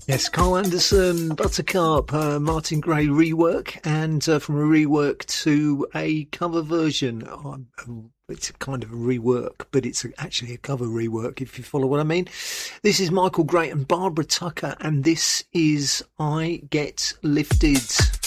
Yes, Carl Anderson, Buttercup, Martin Gray rework, and from a rework to a cover version. It's a kind of a rework, but it's actually a cover rework, if you follow what I mean. This is Michael Gray and Barbara Tucker, and this is I Get Lifted.